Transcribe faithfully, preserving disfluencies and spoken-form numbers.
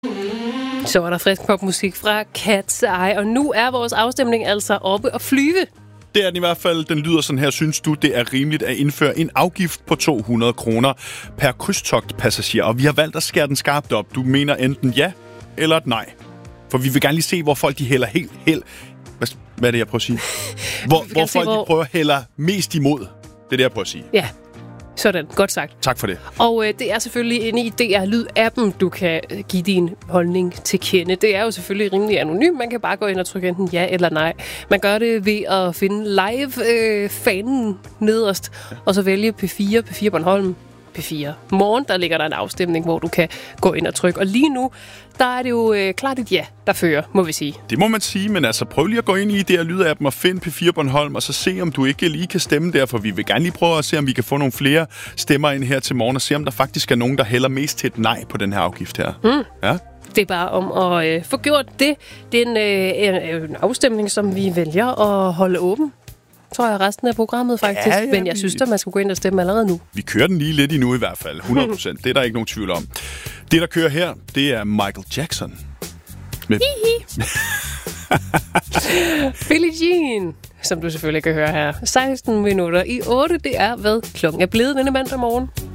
Så var der frisk popmusik fra Cat's Eye, og nu er vores afstemning altså oppe og flyve. Det er den i hvert fald. Den lyder sådan her. Synes du, det er rimeligt at indføre en afgift på to hundrede kroner per krydstogtpassager? Og vi har valgt at skære den skarpt op. Du mener enten ja eller et nej. For vi vil gerne lige se, hvor folk de hælder helt... helt hvad, hvad er det, jeg prøver at sige? Hvor, hvor se, folk hvor... de prøver at hælder mest imod. Det er det, jeg prøver at sige. Ja. Sådan, godt sagt. Tak for det. Og øh, det er selvfølgelig inde i D R Lyd-appen, du kan give din holdning til kende. Det er jo selvfølgelig rimelig anonym. Man kan bare gå ind og trykke enten ja eller nej. Man gør det ved at finde live-fanen øh, nederst, ja. Og så vælge P fire, P fire Bornholm, P fire Morgen. Der ligger der en afstemning, hvor du kan gå ind og trykke. Og lige nu, der er det jo øh, klart et ja, der fører, må vi sige. Det må man sige, men altså prøv lige at gå ind i D R Lyd-appen og find P fire Bornholm, og så se, om du ikke lige kan stemme der, for vi vil gerne lige prøve at se, om vi kan få nogle flere stemmer ind her til morgen, og se, om der faktisk er nogen, der hælder mest til et nej på den her afgift her. Mm. Ja. Det er bare om at øh, få gjort det. Det er en, øh, en, en afstemning, som vi vælger at holde åben, tror jeg, resten af programmet faktisk. Ja, ja, men jeg synes, at man skal gå ind og stemme allerede nu. Vi kører den lige lidt endnu i hvert fald. hundrede procent. Det er der ikke nogen tvivl om. Det, der kører her, det er Michael Jackson. Med... Billie Jean, som du selvfølgelig kan høre her. seksten minutter i otte, det er, hvad klokken er blevet denne mandag morgen.